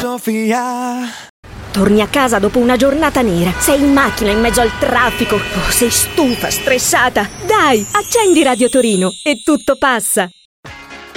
Sofia. Torni a casa dopo una giornata nera. Sei in macchina in mezzo al traffico. Sei stufa, stressata. Dai, accendi Radio Torino e tutto passa.